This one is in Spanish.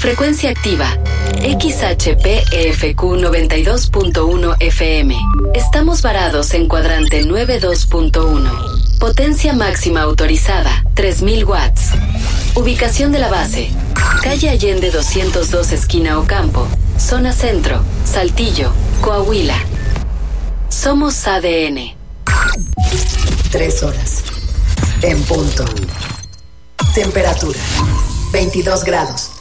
Frecuencia activa. XHPEFQ 92.1 FM. Estamos varados en cuadrante 92.1. Potencia máxima autorizada, 3000 watts. Ubicación de la base. Calle Allende 202, esquina Ocampo. Zona Centro, Saltillo, Coahuila. Somos ADN. 3 horas. En punto. Temperatura, 22 grados.